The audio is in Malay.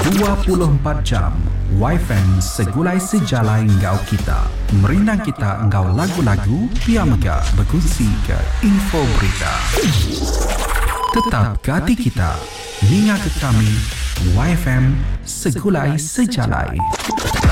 24 jam YFM segulai sejalai engkau kita. Merinang kita engkau lagu-lagu yang megah berkongsi ke info berita. Tetap ke hati kita. Ninga ke kami YFM segulai sejalai.